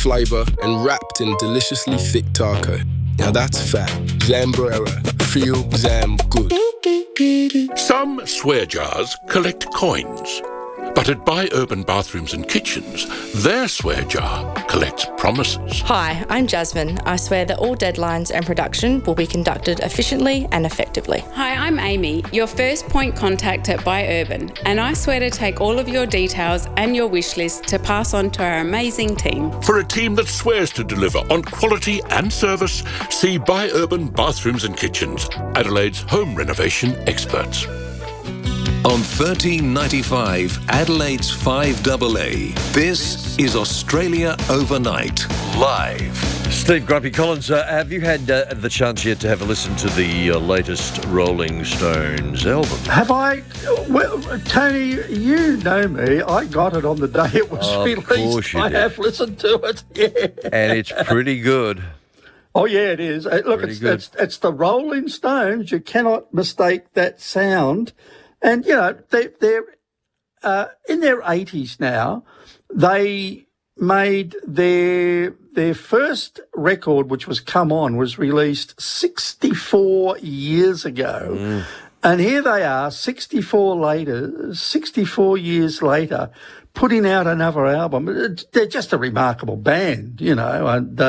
flavour and wrapped in deliciously thick taco. Now that's fat. Zambrera. Feel Zam good. Some swear jars collect coins. But at Buy Urban Bathrooms and Kitchens, their swear jar collects promises. Hi, I'm Jasmine. I swear that all deadlines and production will be conducted efficiently and effectively. Hi, I'm Amy, your first point contact at Buy Urban, and I swear to take all of your details and your wish list to pass on to our amazing team. For a team that swears to deliver on quality and service, see Buy Urban Bathrooms and Kitchens, Adelaide's home renovation experts. On 1395 Adelaide's 5AA, this is Australia Overnight, live. Steve Grumpy Collins, have you had the chance yet to have a listen to the latest Rolling Stones album? Have I? Well, Tony, you know me. I got it on the day it was released. Course you I did. have listened to it, yeah. And it's pretty good. Oh, yeah, it is. Look, Pretty good. it's the Rolling Stones. You cannot mistake that sound. And, you know, they're in their 80s now. They made their first record, which was Come On, was released 64 years ago. And here they are, 64 years later, putting out another album. They're just a remarkable band, you know. And,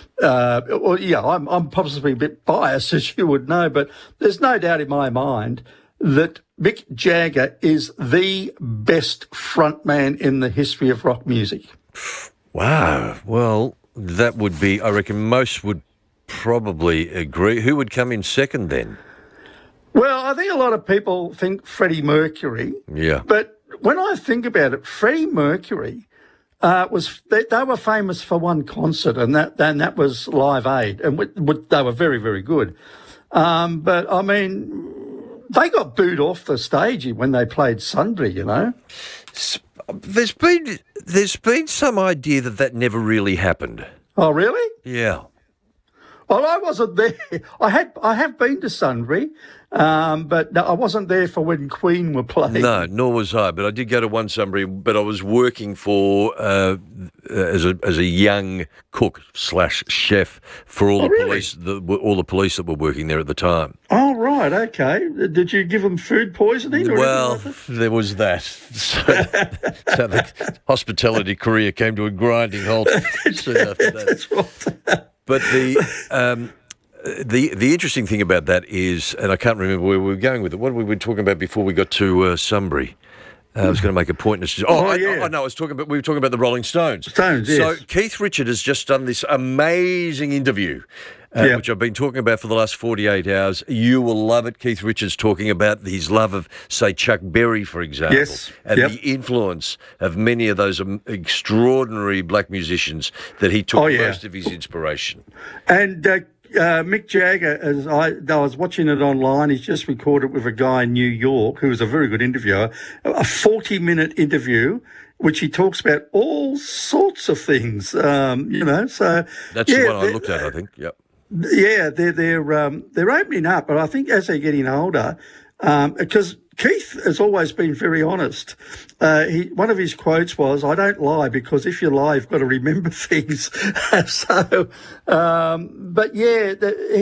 I'm possibly a bit biased, as you would know, but there's no doubt in my mind that Mick Jagger is the best frontman in the history of rock music. Wow. Well, that would be, I reckon most would probably agree. Who would come in second then? Well, I think a lot of people think Freddie Mercury. Yeah. But when I think about it, Freddie Mercury they were famous for one concert, and that was Live Aid, and they were very, very good. But I mean, they got booed off the stage when they played Sunbury, you know. There's been some idea that never really happened. Oh, really? Yeah. Well, I wasn't there. I have been to Sunbury, but no, I wasn't there for when Queen were playing. No, nor was I. But I did go to one Sunbury. But I was working for as a young cook / chef for all police, all the police that were working there at the time. Oh, right, okay. Did you give them food poisoning? Or Well, anything like that? there was that. So the hospitality career came to a grinding halt soon after that. That's right. But the interesting thing about that is, and I can't remember where we were going with it. What were we talking about before we got to Sunbury? I was going to make a we were talking about the Rolling Stones. Stones, yes. So Keith Richards has just done this amazing interview, which I've been talking about for the last 48 hours. You will love it. Keith Richards talking about his love of, say, Chuck Berry, for example, and the influence of many of those extraordinary black musicians that he took most of his inspiration. And Mick Jagger, as I was watching it online, he's just recorded with a guy in New York who was a very good interviewer, a 40-minute interview, which he talks about all sorts of things, you know. So that's the one I looked at, I think. Yep. Yeah, they're opening up, but I think as they're getting older, because Keith has always been very honest. One of his quotes was, "I don't lie because if you lie, you've got to remember things." So, but yeah,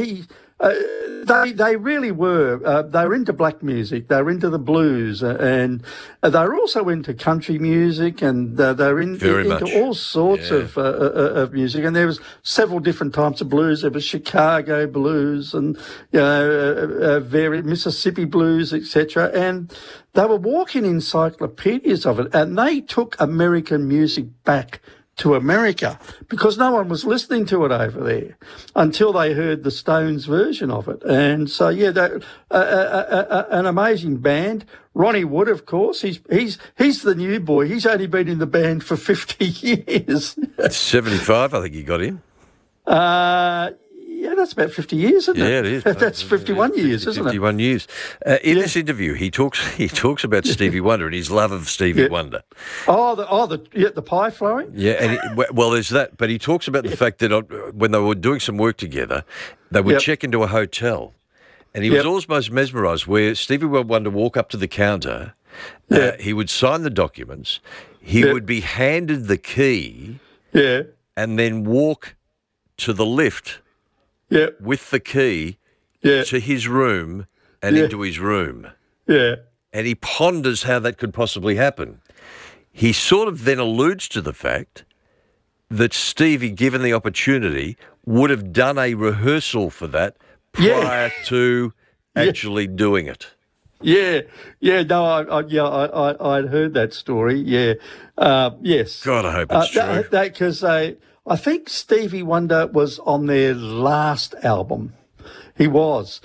they really were. They were into black music. They were into the blues, and they were also into country music, and they were into all sorts of music. And there was several different types of blues. There was Chicago blues, and various Mississippi blues, etc. And they were walking encyclopedias of it, and they took American music back to America because no one was listening to it over there until they heard the Stones version of it. And so, an amazing band. Ronnie Wood, of course, he's the new boy. He's only been in the band for 50 years. 75, I think he got him. Yeah, that's about 50 years, isn't it? Yeah, it is. That's 51 years, isn't it? 51 years. In this interview, he talks about Stevie Wonder and his love of Stevie Wonder. The pie flowing? Yeah, and there's that. But he talks about the fact that when they were doing some work together, they would check into a hotel, and he was almost mesmerised where Stevie Wonder would walk up to the counter, he would sign the documents, he would be handed the key. Yeah. and then walk to the lift with the key to his room and into his room. Yeah. And he ponders how that could possibly happen. He sort of then alludes to the fact that Stevie, given the opportunity, would have done a rehearsal for that prior to actually doing it. Yeah, no, I'd heard that story. Yeah, yes. God, I hope it's true. Because I think Stevie Wonder was on their last album. He was.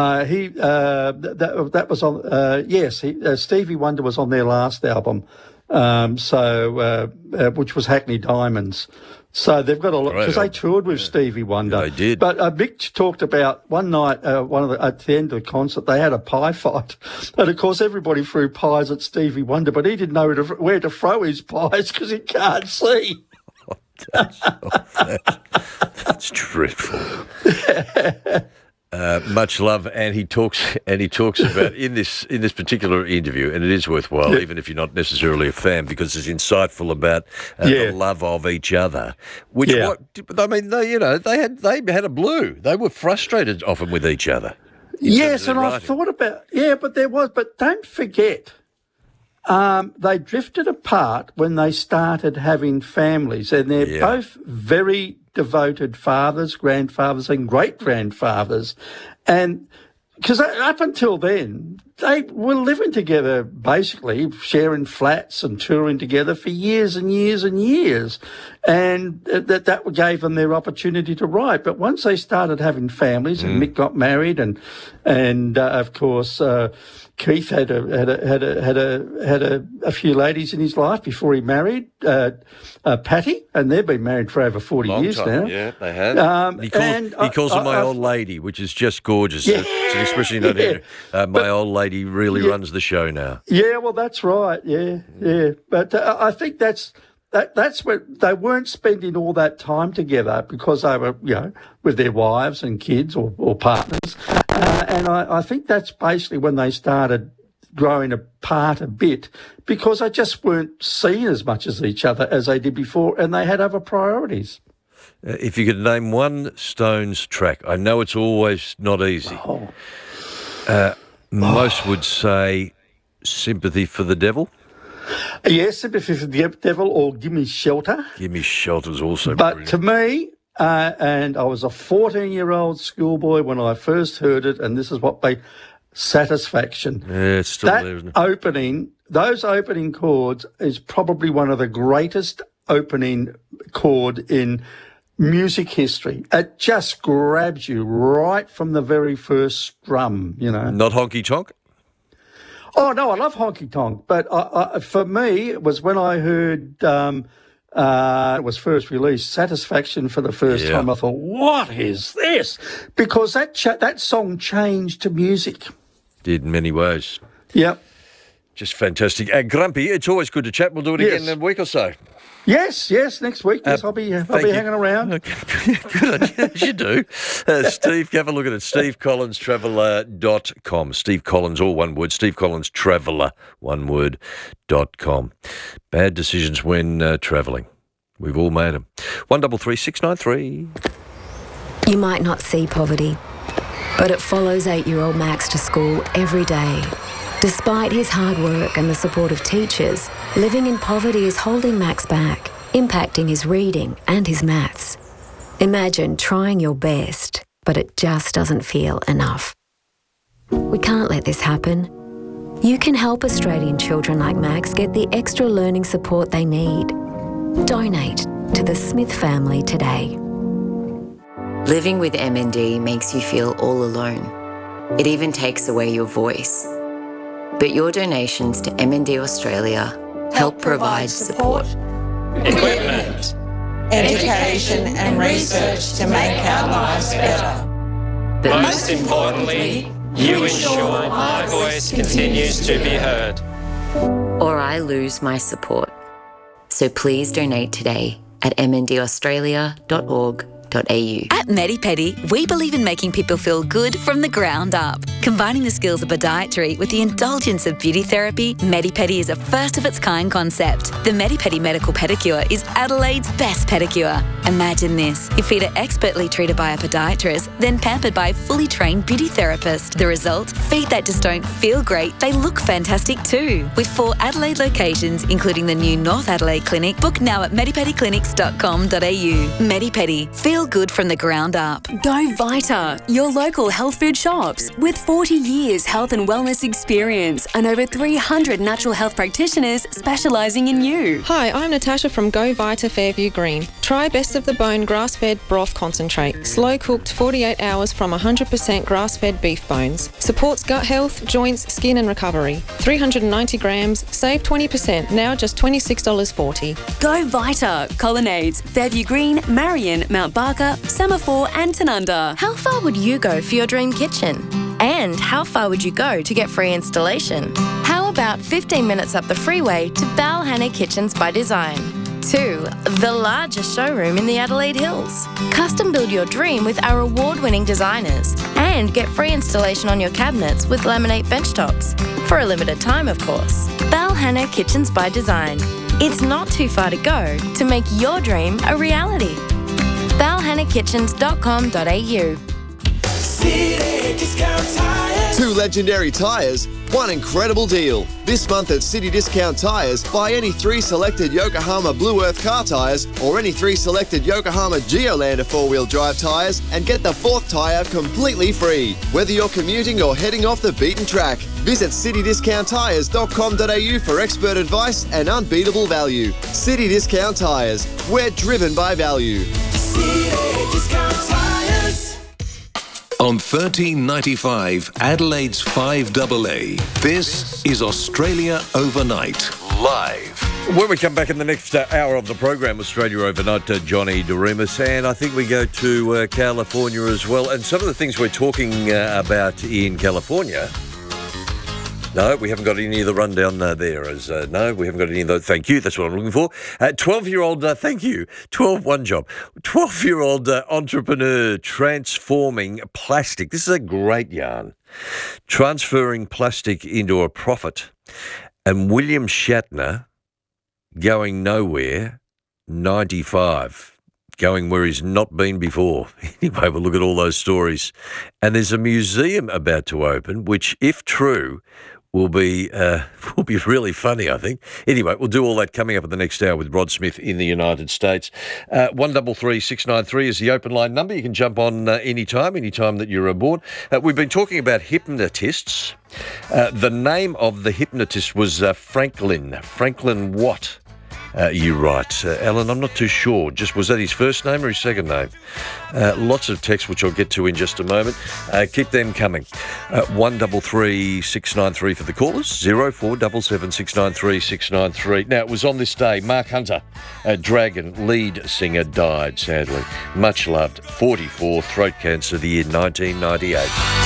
That was on. Stevie Wonder was on their last album. Which was Hackney Diamonds. So they've got a lot, because they toured with Stevie Wonder. Yeah, they did. But Mick talked about one night, at the end of the concert, they had a pie fight. And of course, everybody threw pies at Stevie Wonder, but he didn't know where to throw his pies because he can't see. That's dreadful. Much love, and he talks about in this particular interview, and it is worthwhile, even if you're not necessarily a fan, because it's insightful about the love of each other. They had a blue. They were frustrated often with each other. Yes, and I thought about but don't forget. They drifted apart when they started having families, and they're both very devoted fathers, grandfathers and great-grandfathers. And because up until then, they were living together, basically, sharing flats and touring together for years and years and years. And that gave them their opportunity to write. But once they started having families, and Mick got married, and of course, Keith had a few ladies in his life before he married Patty, and they've been married for over 40 years now. Yeah, they have. He calls her my old lady, which is just gorgeous. Yeah, it's an expression you don't hear. My old lady really runs the show now. Yeah, well, that's right. Yeah. But I think that's where they weren't spending all that time together because they were, with their wives and kids or partners. And I think that's basically when they started growing apart a bit because they just weren't seeing as much as each other as they did before, and they had other priorities. If you could name one Stones track, I know it's always not easy. Most would say Sympathy for the Devil. Yes, Sympathy for the Devil or Gimme Shelter. Gimme Shelter is also brilliant. To me, and I was a 14-year-old schoolboy when I first heard it, and this is what they... Satisfaction. Yeah, it's still there, isn't it? Those opening chords is probably one of the greatest opening chord in music history. It just grabs you right from the very first strum, Not Honky Tonk? Oh, no, I love Honky Tonk. But for me, it was when I heard it was first released, Satisfaction for the first time. I thought, what is this? Because that song changed to music. Did in many ways. Yep. Just fantastic. Grumpy, it's always good to chat. We'll do it again in a week or so. Yes, next week. Yes, I'll be hanging around. Okay. Good on you, as you do. Steve, have a look at it, stevecollinstraveller.com. Steve Collins, all one word, stevecollinstraveller, one word.com. Bad decisions when travelling. We've all made them. 133 693. You might not see poverty, but it follows 8-year-old Max to school every day. Despite his hard work and the support of teachers, living in poverty is holding Max back, impacting his reading and his maths. Imagine trying your best, but it just doesn't feel enough. We can't let this happen. You can help Australian children like Max get the extra learning support they need. Donate to the Smith family today. Living with MND makes you feel all alone. It even takes away your voice. But your donations to MND Australia help provide support, equipment, education and research to make our lives better. But most importantly, you ensure my voice continues to be heard. Or I lose my support. So please donate today at mndaustralia.org.au. At MediPedi, we believe in making people feel good from the ground up. Combining the skills of podiatry with the indulgence of beauty therapy, MediPedi is a first-of-its-kind concept. The MediPedi Medical Pedicure is Adelaide's best pedicure. Imagine this. Your feet are expertly treated by a podiatrist, then pampered by a fully trained beauty therapist. The result? Feet that just don't feel great, they look fantastic too. With 4 Adelaide locations, including the new North Adelaide Clinic, book now at medipediclinics.com.au. MediPedi. Feel good from the ground up. Go Vita, your local health food shops. With 40 years health and wellness experience and over 300 natural health practitioners specialising in you. Hi, I'm Natasha from Go Vita Fairview Green. Try Best of the Bone grass-fed broth concentrate. Slow-cooked 48 hours from 100% grass-fed beef bones. Supports gut health, joints, skin and recovery. 390 grams, save 20%, now just $26.40. Go Vita, Colonnades, Fairview Green, Marion, Mount Barker, Semaphore and Tanunda. How far would you go for your dream kitchen? And how far would you go to get free installation? How about 15 minutes up the freeway to Balhanna Kitchens by Design? 2. The largest showroom in the Adelaide Hills. Custom build your dream with our award-winning designers and get free installation on your cabinets with laminate benchtops. For a limited time, of course. Balhanna Kitchens by Design. It's not too far to go to make your dream a reality. balhannakitchens.com.au. City Discount Tires. 2 legendary tyres, 1 incredible deal. This month at City Discount Tyres, buy any 3 selected Yokohama Blue Earth car tyres or any 3 selected Yokohama Geolander 4-wheel drive tyres and get the 4th tyre completely free. Whether you're commuting or heading off the beaten track, visit citydiscounttires.com.au for expert advice and unbeatable value. City Discount Tyres, we're driven by value. City Discount Tyres. On 1395 Adelaide's 5AA, this is Australia Overnight, live. When we come back in the next hour of the program, Australia Overnight, Johnny DeRemus, and I think we go to California as well. And some of the things we're talking about in California... No, we haven't got any of the rundown there. No, we haven't got any of those. Thank you. That's what I'm looking for. 12-year-old, thank you. 12-year-old entrepreneur transforming plastic. This is a great yarn. Transferring plastic into a profit. And William Shatner going nowhere, 95. Going where he's not been before. Anyway, we'll look at all those stories. And there's a museum about to open, which, if true, will be really funny, I think. Anyway, we'll do all that coming up in the next hour with Rod Smith in the United States. 133 693 is the open line number. You can jump on anytime that you're aboard. We've been talking about hypnotists. The name of the hypnotist was Franklin Watt. You write. Alan, I'm not too sure. Just was that his first name or his second name? Lots of texts, which I'll get to in just a moment. Keep them coming. 133 693 for the callers. 0477 693 693. Now, it was on this day, Mark Hunter, Dragon lead singer, died, sadly. Much loved. 44, throat cancer, the year 1998.